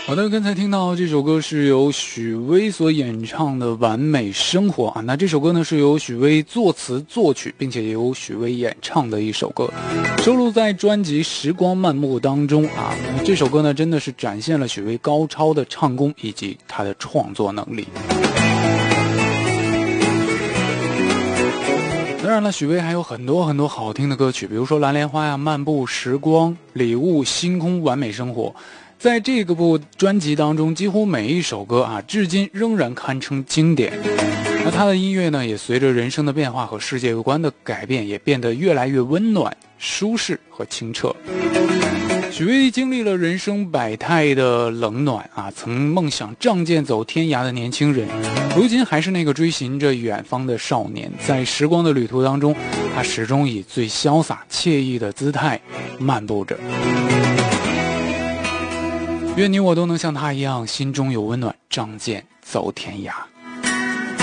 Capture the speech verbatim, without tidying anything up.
好的，刚才听到这首歌是由许巍所演唱的《完美生活》啊，那这首歌呢是由许巍作词作曲，并且也由许巍演唱的一首歌，收录在专辑《时光漫步》当中啊。这首歌呢真的是展现了许巍高超的唱功以及他的创作能力。当然了，许巍还有很多很多好听的歌曲，比如说《蓝莲花》呀、《漫步时光》、《礼物》、《星空》、《完美生活》。在这个部专辑当中，几乎每一首歌啊，至今仍然堪称经典。那他的音乐呢，也随着人生的变化和世界观的改变，也变得越来越温暖、舒适和清澈。许巍经历了人生百态的冷暖啊，曾梦想仗剑走天涯的年轻人，如今还是那个追寻着远方的少年。在时光的旅途当中，他始终以最潇洒惬意的姿态漫步着。愿你我都能像他一样，心中有温暖，仗剑走天涯。